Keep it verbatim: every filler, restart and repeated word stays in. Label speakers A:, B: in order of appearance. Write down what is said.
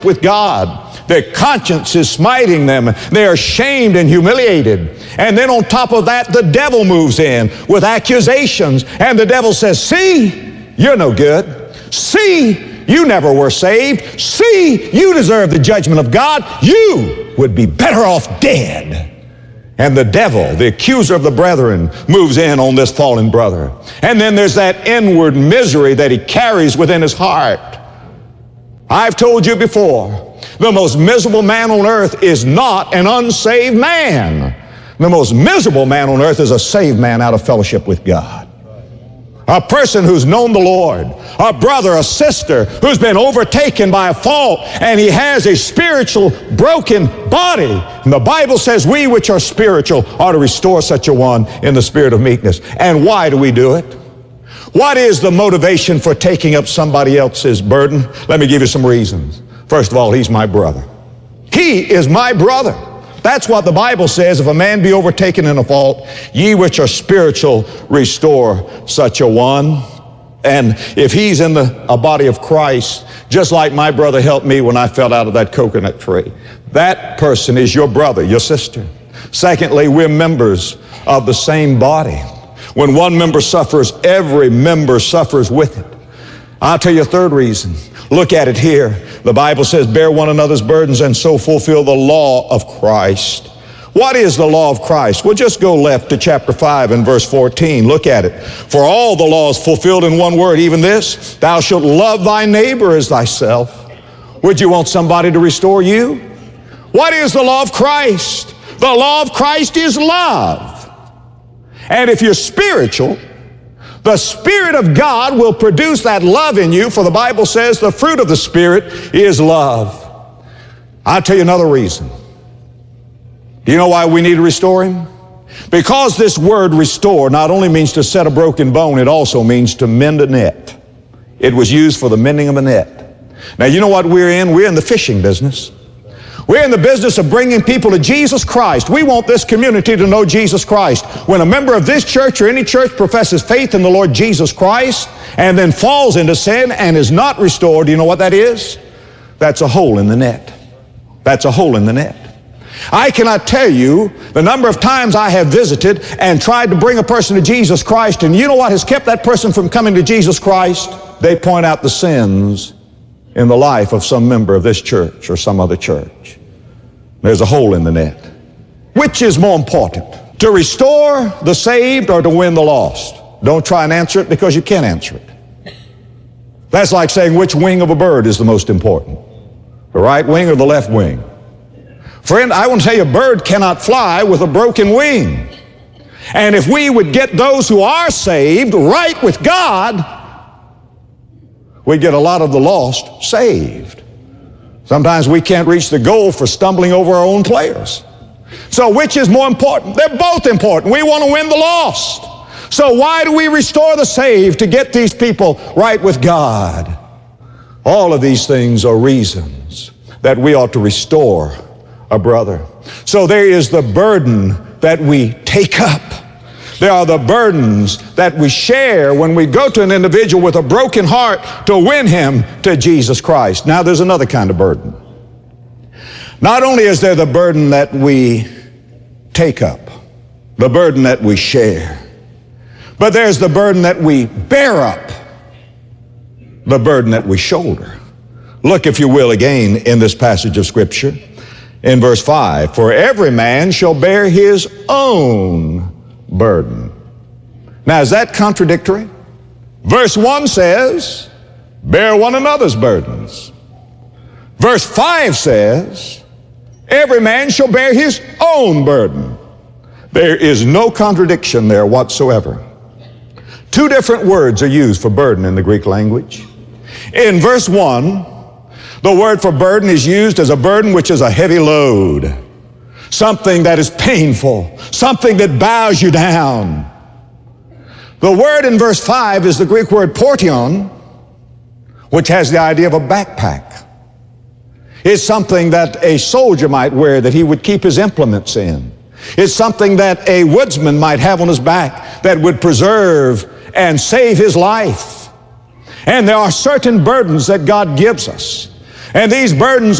A: with God. Their conscience is smiting them. They are shamed and humiliated. And then on top of that, the devil moves in with accusations. And the devil says, see, you're no good. See, you never were saved. See, you deserve the judgment of God. You would be better off dead. And the devil, the accuser of the brethren, moves in on this fallen brother. And then there's that inward misery that he carries within his heart. I've told you before, the most miserable man on earth is not an unsaved man. The most miserable man on earth is a saved man out of fellowship with God. A person who's known the Lord, a brother, a sister who's been overtaken by a fault, and he has a spiritual broken body. And the Bible says we which are spiritual are to restore such a one in the spirit of meekness. And why do we do it? What is the motivation for taking up somebody else's burden? Let me give you some reasons. First of all, he's my brother. He is my brother. That's what the Bible says. If a man be overtaken in a fault, ye which are spiritual, restore such a one. And if he's in the a body of Christ, just like my brother helped me when I fell out of that coconut tree, that person is your brother, your sister. Secondly, we're members of the same body. When one member suffers, every member suffers with it. I'll tell you a third reason. Look at it here. The Bible says, bear one another's burdens and so fulfill the law of Christ. What is the law of Christ? Well, just go left to chapter five and verse fourteen. Look at it. For all the law is fulfilled in one word, even this, thou shalt love thy neighbor as thyself. Would you want somebody to restore you? What is the law of Christ? The law of Christ is love. And if you're spiritual, the Spirit of God will produce that love in you, for the Bible says the fruit of the Spirit is love. I'll tell you another reason. Do you know why we need to restore him? Because this word restore not only means to set a broken bone, it also means to mend a net. It was used for the mending of a net. Now, you know what we're in? We're in the fishing business. We're in the business of bringing people to Jesus Christ. We want this community to know Jesus Christ. When a member of this church or any church professes faith in the Lord Jesus Christ and then falls into sin and is not restored, do you know what that is? That's a hole in the net. That's a hole in the net. I cannot tell you the number of times I have visited and tried to bring a person to Jesus Christ, and you know what has kept that person from coming to Jesus Christ? They point out the sins in the life of some member of this church or some other church. There's a hole in the net. Which is more important, to restore the saved or to win the lost? Don't try and answer it, because you can't answer it. That's like saying which wing of a bird is the most important, the right wing or the left wing. Friend, I want to tell you, a bird cannot fly with a broken wing. And if we would get those who are saved right with God, we get a lot of the lost saved. Sometimes we can't reach the goal for stumbling over our own players. So which is more important? They're both important. We want to win the lost. So why do we restore the saved? To get these people right with God. All of these things are reasons that we ought to restore a brother. So there is the burden that we take up. There are the burdens that we share when we go to an individual with a broken heart to win him to Jesus Christ. Now there's another kind of burden. Not only is there the burden that we take up, the burden that we share, but there's the burden that we bear up, the burden that we shoulder. Look, if you will, again in this passage of Scripture in verse five. For every man shall bear his own burden. Now, is that contradictory? Verse one says, bear one another's burdens. Verse five says, every man shall bear his own burden. There is no contradiction there whatsoever. Two different words are used for burden in the Greek language. In verse one, the word for burden is used as a burden which is a heavy load, something that is painful, something that bows you down. The word in verse five is the Greek word portion, which has the idea of a backpack. It's something that a soldier might wear that he would keep his implements in. It's something that a woodsman might have on his back that would preserve and save his life. And there are certain burdens that God gives us. And these burdens